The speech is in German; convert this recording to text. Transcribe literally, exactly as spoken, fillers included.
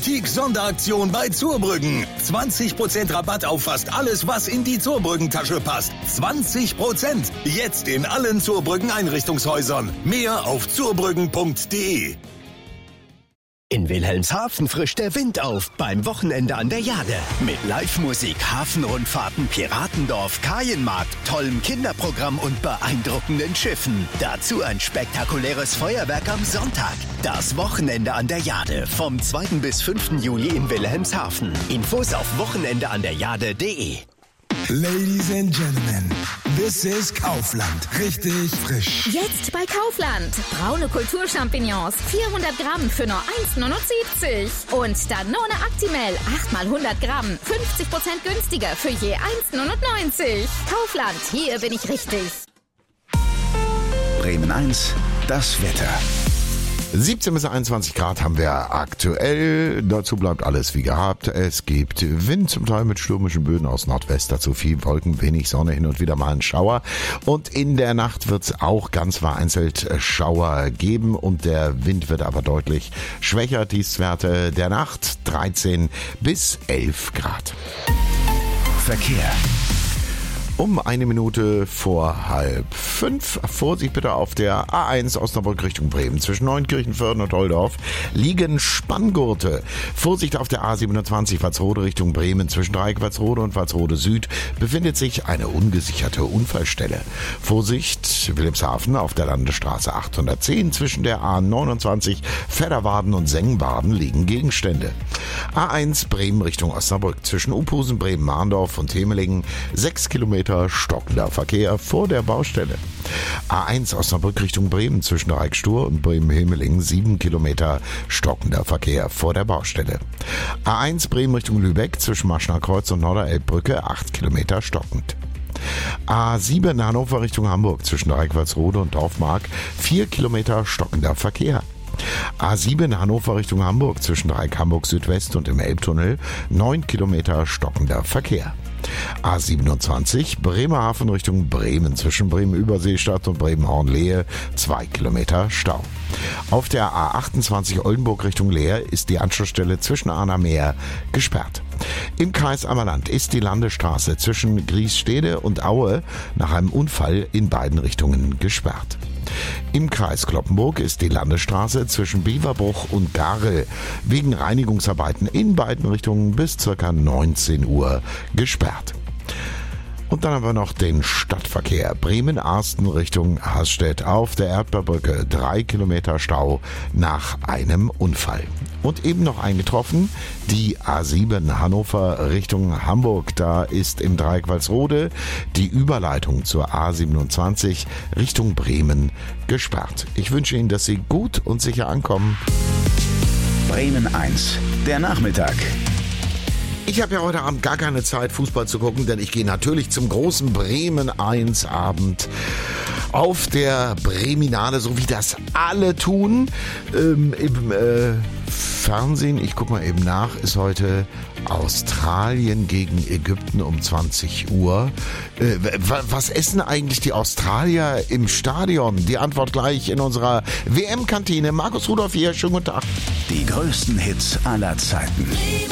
Boutique-Sonderaktion bei Zurbrüggen. zwanzig Prozent Rabatt auf fast alles, was in die Zurbrüggen-Tasche passt. zwanzig Prozent. Jetzt in allen Zurbrüggen-Einrichtungshäusern. Mehr auf zurbrüggen punkt de. In Wilhelmshaven frischt der Wind auf beim Wochenende an der Jade. Mit Live-Musik, Hafenrundfahrten, Piratendorf, Kajenmarkt, tollem Kinderprogramm und beeindruckenden Schiffen. Dazu ein spektakuläres Feuerwerk am Sonntag. Das Wochenende an der Jade vom zweiten bis fünften Juli in Wilhelmshaven. Infos auf wochenendeanderjade punkt de. Ladies and Gentlemen, this is Kaufland. Richtig frisch. Jetzt bei Kaufland. Braune Kulturchampignons, vierhundert Gramm für nur eins Komma neunundsiebzig. Und Danone Actimel, acht mal hundert Gramm, fünfzig Prozent günstiger für je eins Komma neunundneunzig. Kaufland, hier bin ich richtig. Bremen eins, das Wetter. siebzehn bis einundzwanzig Grad haben wir aktuell. Dazu bleibt alles wie gehabt. Es gibt Wind, zum Teil mit stürmischen Böen aus Nordwest. Dazu viel Wolken, wenig Sonne, hin und wieder mal ein Schauer. Und in der Nacht wird es auch ganz vereinzelt Schauer geben. Und der Wind wird aber deutlich schwächer. Tiefstwerte der Nacht dreizehn bis elf Grad. Verkehr. Um eine Minute vor halb fünf. Vorsicht bitte auf der A eins Osnabrück Richtung Bremen. Zwischen Neunkirchen-Vörden und Oldorf liegen Spanngurte. Vorsicht auf der A siebenundzwanzig Walsrode Richtung Bremen. Zwischen Dreieck Walsrode und Walsrode Süd befindet sich eine ungesicherte Unfallstelle. Vorsicht Wilhelmshaven auf der Landesstraße achthundertzehn. Zwischen der A neunundzwanzig Vedderwaden und Sengenwaden liegen Gegenstände. A eins Bremen Richtung Osnabrück. Zwischen Uphusen, Bremen-Mahndorf und Temelingen sechs Kilometer stockender Verkehr vor der Baustelle. A eins Osnabrück Richtung Bremen zwischen Reichstur und Bremen-Hemelingen sieben Kilometer stockender Verkehr vor der Baustelle. A eins Bremen Richtung Lübeck zwischen Maschner Kreuz und Norderelbbrücke acht Kilometer stockend. A sieben Hannover Richtung Hamburg zwischen Reickwalsrode und Dorfmark vier Kilometer stockender Verkehr. A sieben Hannover Richtung Hamburg zwischen Dreieck Hamburg Südwest und im Elbtunnel neun Kilometer stockender Verkehr. A siebenundzwanzig Bremerhaven Richtung Bremen zwischen Bremen-Überseestadt und Bremen-Hornlehe zwei Kilometer Stau. Auf der A achtundzwanzig Oldenburg Richtung Leer ist die Anschlussstelle zwischen Arnhem gesperrt. Im Kreis Ammerland ist die Landesstraße zwischen Griesstede und Aue nach einem Unfall in beiden Richtungen gesperrt. Im Kreis Cloppenburg ist die Landesstraße zwischen Beverbruch und Garel wegen Reinigungsarbeiten in beiden Richtungen bis ca. neunzehn Uhr gesperrt. Und dann haben wir noch den Stadtverkehr. Bremen-Arsten Richtung Hasstedt auf der Erdbeerbrücke. Drei Kilometer Stau nach einem Unfall. Und eben noch eingetroffen, die A sieben Hannover Richtung Hamburg. Da ist im Dreieck Walsrode die Überleitung zur A siebenundzwanzig Richtung Bremen gesperrt. Ich wünsche Ihnen, dass Sie gut und sicher ankommen. Bremen eins, der Nachmittag. Ich habe ja heute Abend gar keine Zeit, Fußball zu gucken, denn ich gehe natürlich zum großen Bremen eins Abend auf der Breminale, so wie das alle tun. Ähm, Im äh, Fernsehen, ich gucke mal eben nach, ist heute Australien gegen Ägypten um zwanzig Uhr. Äh, was essen eigentlich die Australier im Stadion? Die Antwort gleich in unserer W M-Kantine. Markus Rudolph hier, schönen guten Tag. Die größten Hits aller Zeiten.